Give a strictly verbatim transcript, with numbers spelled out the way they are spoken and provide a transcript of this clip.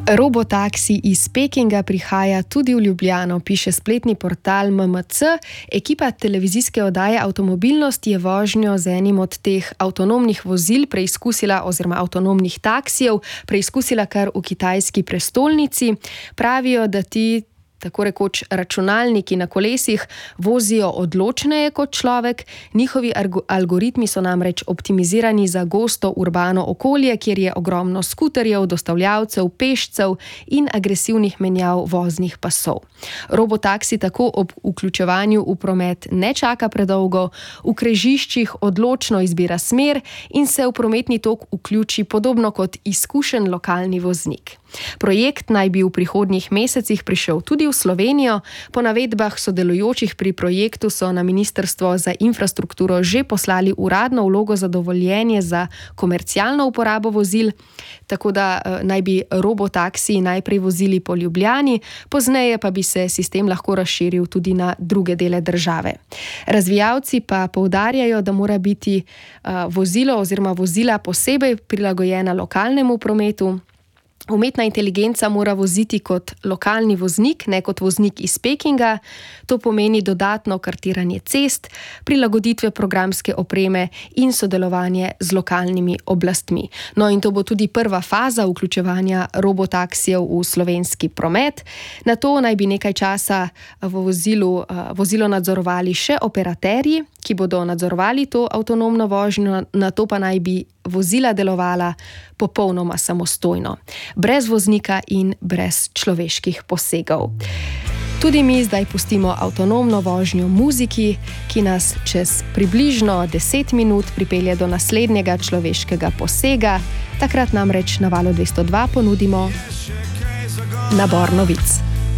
Robotaksi iz Pekinga prihaja tudi v Ljubljano, piše spletni portal M M C. Ekipa televizijske oddaje Avtomobilnost je vožnjo z enim od teh avtonomnih vozil preizkusila, oziroma avtonomnih taksijev, preizkusila kar v kitajski prestolnici. Pravijo, da ti tako rekoč računalniki na kolesih vozijo odločneje kot človek. Njihovi algoritmi so namreč optimizirani za gosto urbano okolje, kjer je ogromno skuterjev, dostavljavcev, pešcev in agresivnih menjav voznih pasov. Robotaksi tako ob vključevanju v promet ne čaka predolgo, v križiščih odločno izbira smer in se v prometni tok vključi podobno kot izkušen lokalni voznik. Projekt naj bi v prihodnjih mesecih prišel tudi v Slovenijo. Po navedbah sodelujočih pri projektu so na Ministrstvo za infrastrukturo že poslali uradno vlogo za dovoljenje za komercialno uporabo vozil, tako da naj bi robotaksiji najprej vozili po Ljubljani, pozneje pa bi se sistem lahko razširil tudi na druge dele države. Razvijalci pa poudarjajo, da mora biti vozilo oziroma vozila posebej prilagojena lokalnemu prometu. Umetna inteligenca mora voziti kot lokalni voznik, ne kot voznik iz Pekinga. To pomeni dodatno kartiranje cest, prilagoditve programske opreme in sodelovanje z lokalnimi oblastmi. No, in to bo tudi prva faza vključevanja robotaksijev v slovenski promet. Na to naj bi nekaj časa v vozilu, vozilo nadzorovali še operaterji, ki bodo nadzorovali to avtonomno vožnjo, na to pa naj bi vozila delovala popolnoma samostojno, brez voznika in brez človeških posegov. Tudi mi zdaj pustimo avtonomno vožnjo muziki, ki nas čez približno deset minut pripelje do naslednjega človeškega posega. Takrat namreč na Valu dvesto dva ponudimo nabor novic.